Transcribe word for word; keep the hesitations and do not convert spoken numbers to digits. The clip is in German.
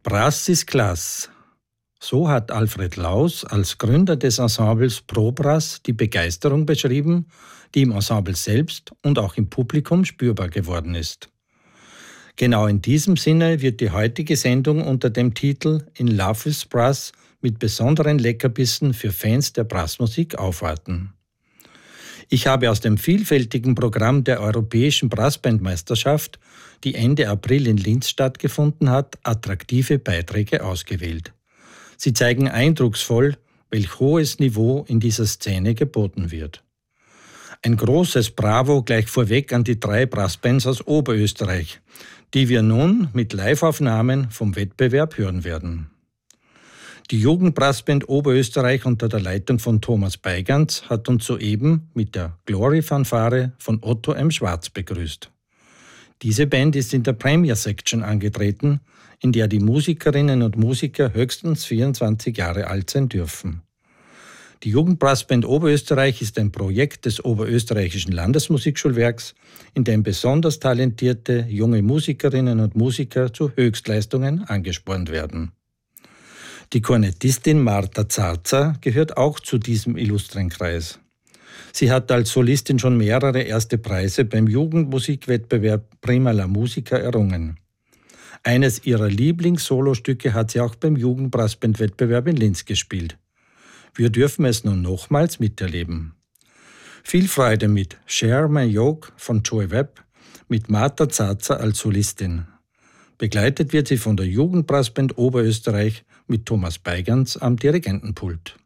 Brass ist Klasse. So hat Alfred Laus als Gründer des Ensembles Pro Brass die Begeisterung beschrieben, die im Ensemble selbst und auch im Publikum spürbar geworden ist. Genau in diesem Sinne wird die heutige Sendung unter dem Titel In Love with Brass mit besonderen Leckerbissen für Fans der Brassmusik aufwarten. Ich habe aus dem vielfältigen Programm der Europäischen Brassbandmeisterschaft, die Ende April in Linz stattgefunden hat, attraktive Beiträge ausgewählt. Sie zeigen eindrucksvoll, welch hohes Niveau in dieser Szene geboten wird. Ein großes Bravo gleich vorweg an die drei Brassbands aus Oberösterreich, die wir nun mit Liveaufnahmen vom Wettbewerb hören werden. Die Jugendbrassband Oberösterreich unter der Leitung von Thomas Beigans hat uns soeben mit der Glory-Fanfare von Otto M. Schwarz begrüßt. Diese Band ist in der Premier Section angetreten, in der die Musikerinnen und Musiker höchstens vierundzwanzig Jahre alt sein dürfen. Die Jugendbrassband Oberösterreich ist ein Projekt des Oberösterreichischen Landesmusikschulwerks, in dem besonders talentierte junge Musikerinnen und Musiker zu Höchstleistungen angespornt werden. Die Kornettistin Marta Zarza gehört auch zu diesem illustren Kreis. Sie hat als Solistin schon mehrere erste Preise beim Jugendmusikwettbewerb Prima la Musica errungen. Eines ihrer Lieblings-Solostücke hat sie auch beim Jugendbrassbandwettbewerb in Linz gespielt. Wir dürfen es nun nochmals miterleben. Viel Freude mit Share My Yoke von Joey Webb mit Marta Zarza als Solistin. Begleitet wird sie von der Jugendbrassband Oberösterreich mit Thomas Beigans am Dirigentenpult.